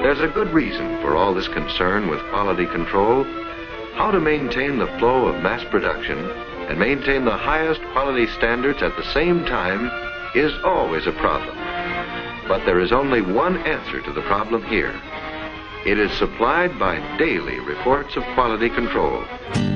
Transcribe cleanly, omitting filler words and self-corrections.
There's a good reason for all this concern with quality control. How to maintain the flow of mass production and maintain the highest quality standards at the same time is always a problem. But there is only one answer to the problem here. It is supplied by daily reports of quality control.